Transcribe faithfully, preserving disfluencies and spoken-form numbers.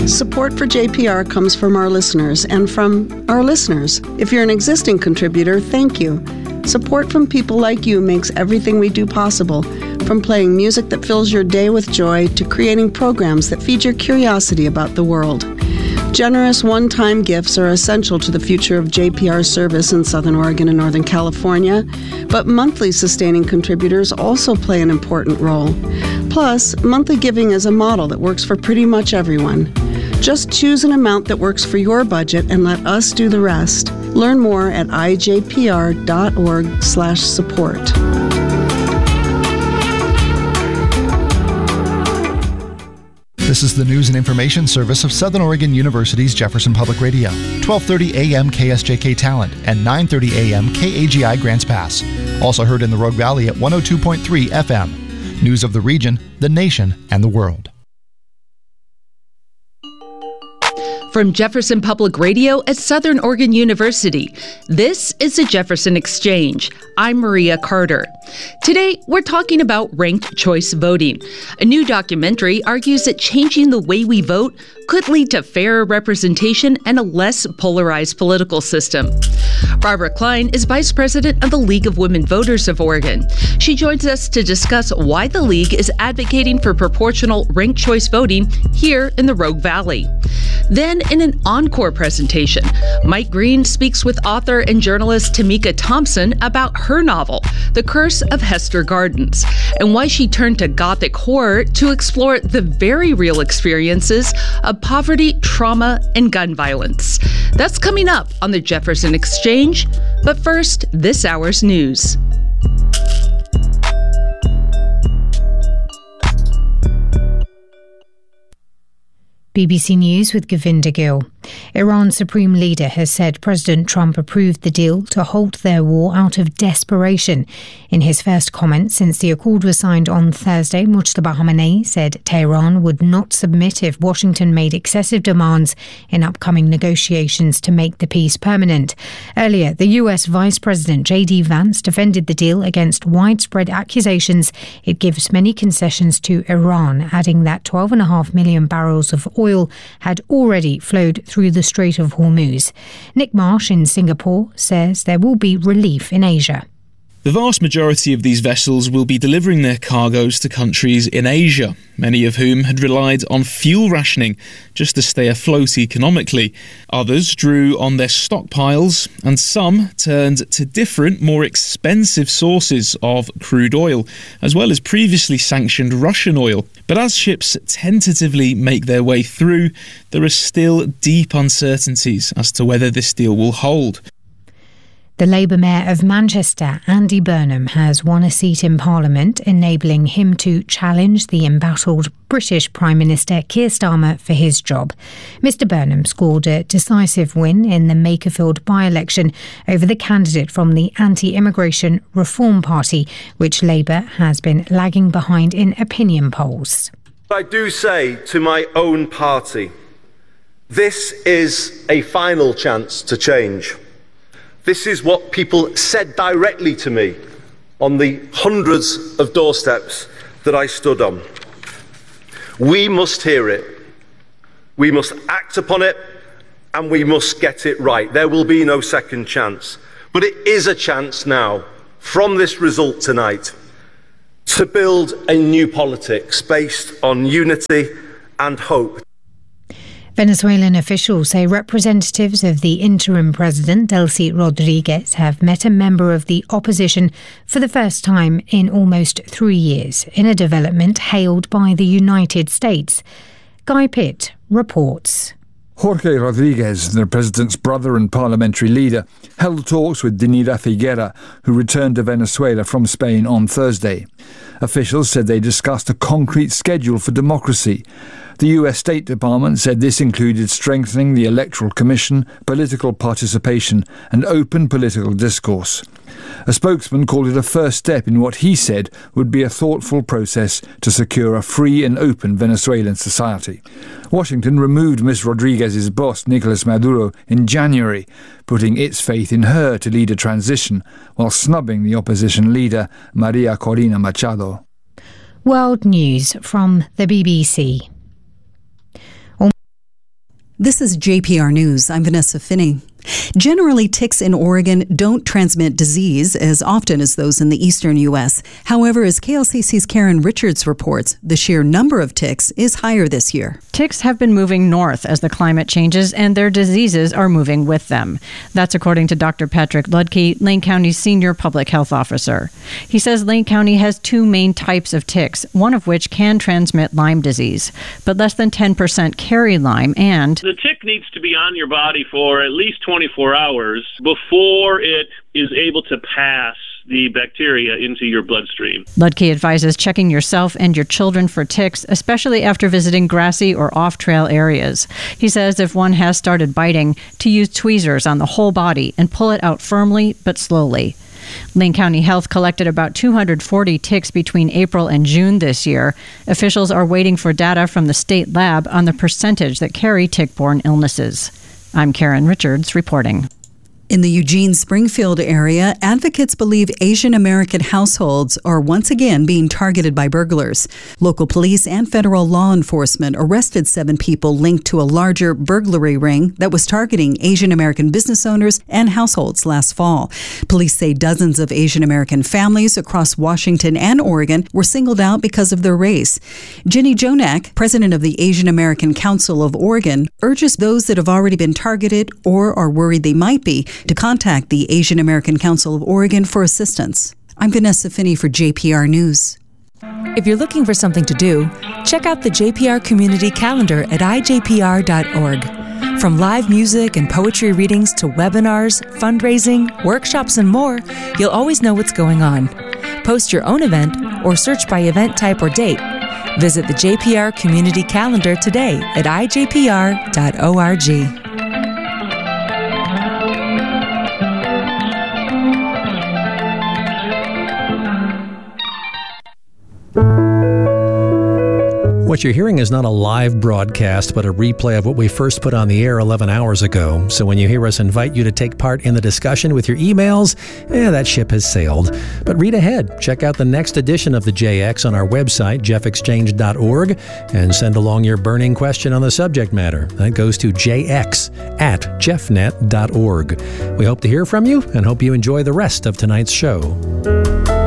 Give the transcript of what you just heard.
Support for J P R comes from our listeners and from our listeners. If you're an existing contributor, thank you. Support from people like you makes everything we do possible, from playing music that fills your day with joy to creating programs that feed your curiosity about the world. Generous one-time gifts are essential to the future of J P R service in Southern Oregon and Northern California, but monthly sustaining contributors also play an important role. Plus, monthly giving is a model that works for pretty much everyone. Just choose an amount that works for your budget and let us do the rest. Learn more at I J P R dot org slash support. This is the news and information service of Southern Oregon University's Jefferson Public Radio. twelve thirty a.m. K S J K Talent and nine thirty a.m. K A G I Grants Pass. Also heard in the Rogue Valley at one oh two point three F M. News of the region, the nation, and the world. From Jefferson Public Radio at Southern Oregon University, this is the Jefferson Exchange. I'm Maria Carter. Today, we're talking about ranked choice voting. A new documentary argues that changing the way we vote could lead to fairer representation and a less polarized political system. Barbara Klein is Vice President of the League of Women Voters of Oregon. She joins us to discuss why the League is advocating for proportional ranked choice voting here in the Rogue Valley. Then, in an encore presentation, Mike Green speaks with author and journalist Tamika Thompson about her novel, The Curse of Hester Gardens, and why she turned to Gothic horror to explore the very real experiences of poverty, trauma, and gun violence. That's coming up on the Jefferson Exchange, but first, this hour's news. B B C News with Govinda Gill. Iran's supreme leader has said President Trump approved the deal to halt their war out of desperation. In his first comment since the accord was signed on Thursday, Mujtaba Khamenei said Tehran would not submit if Washington made excessive demands in upcoming negotiations to make the peace permanent. Earlier, the U S Vice President J D Vance defended the deal against widespread accusations it gives many concessions to Iran, adding that twelve point five million barrels of oil had already flowed through the Strait of Hormuz. Nick Marsh in Singapore says there will be relief in Asia. The vast majority of these vessels will be delivering their cargoes to countries in Asia, many of whom had relied on fuel rationing just to stay afloat economically. Others drew on their stockpiles, and some turned to different, more expensive sources of crude oil, as well as previously sanctioned Russian oil. But as ships tentatively make their way through, there are still deep uncertainties as to whether this deal will hold. The Labour Mayor of Manchester, Andy Burnham, has won a seat in Parliament, enabling him to challenge the embattled British Prime Minister Keir Starmer for his job. Mister Burnham scored a decisive win in the Makerfield by-election over the candidate from the Anti-Immigration Reform Party, which Labour has been lagging behind in opinion polls. I do say to my own party, this is a final chance to change. This is what people said directly to me on the hundreds of doorsteps that I stood on. We must hear it. We must act upon it, and we must get it right. There will be no second chance. But it is a chance now, from this result tonight, to build a new politics based on unity and hope. Venezuelan officials say representatives of the interim president, Delcy Rodriguez, have met a member of the opposition for the first time in almost three years, in a development hailed by the United States. Guy Pitt reports. Jorge Rodriguez, the president's brother and parliamentary leader, held talks with Dinira Figuera, who returned to Venezuela from Spain on Thursday. Officials said they discussed a concrete schedule for democracy. The U S State Department said this included strengthening the Electoral Commission, political participation, and open political discourse. A spokesman called it a first step in what he said would be a thoughtful process to secure a free and open Venezuelan society. Washington removed Miz Rodriguez's boss, Nicolas Maduro, in January, putting its faith in her to lead a transition, while snubbing the opposition leader, Maria Corina Machado. World News from the B B C. This is J P R News. I'm Vanessa Finney. Generally, ticks in Oregon don't transmit disease as often as those in the eastern U S. However, as K L C C's Karen Richards reports, the sheer number of ticks is higher this year. Ticks have been moving north as the climate changes, and their diseases are moving with them. That's according to Doctor Patrick Ludke, Lane County's senior public health officer. He says Lane County has two main types of ticks, one of which can transmit Lyme disease, but less than ten percent carry Lyme, and the tick needs to be on your body for at least twenty-four hours before it is able to pass the bacteria into your bloodstream. Ludke advises checking yourself and your children for ticks, especially after visiting grassy or off-trail areas. He says if one has started biting, to use tweezers on the whole body and pull it out firmly but slowly. Lane County Health collected about two hundred forty ticks between April and June this year. Officials are waiting for data from the state lab on the percentage that carry tick-borne illnesses. I'm Karen Richards reporting. In the Eugene-Springfield area, advocates believe Asian American households are once again being targeted by burglars. Local police and federal law enforcement arrested seven people linked to a larger burglary ring that was targeting Asian American business owners and households last fall. Police say dozens of Asian American families across Washington and Oregon were singled out because of their race. Jenny Jonak, president of the Asian American Council of Oregon, urges those that have already been targeted or are worried they might be to contact the Asian American Council of Oregon for assistance. I'm Vanessa Finney for J P R News. If you're looking for something to do, check out the J P R Community Calendar at I J P R dot org. From live music and poetry readings to webinars, fundraising, workshops, and more, you'll always know what's going on. Post your own event or search by event type or date. Visit the J P R Community Calendar today at I J P R dot org. What you're hearing is not a live broadcast, but a replay of what we first put on the air eleven hours ago. So when you hear us invite you to take part in the discussion with your emails, eh, that ship has sailed. But read ahead. Check out the next edition of the J X on our website, jeff exchange dot org, and send along your burning question on the subject matter. That goes to j x at jeff net dot org. We hope to hear from you and hope you enjoy the rest of tonight's show.